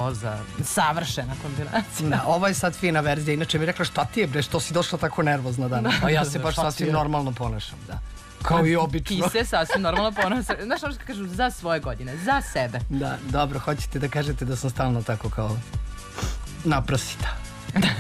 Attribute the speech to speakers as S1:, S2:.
S1: za savršena kombinacija.
S2: Da, ovo je sad fina verzija. Inače mi rekla šta ti je bre, što si došla tako nervozna danas? Pa ja se baš sasvim normalno ponašam, da. Kao i obično.
S1: Ti se sasvim normalno ponašaš. Znaš ono što kažu, za svoje godine, za sebe.
S2: Da, dobro, hoćete da kažete da sam stalno tako kao naprosita.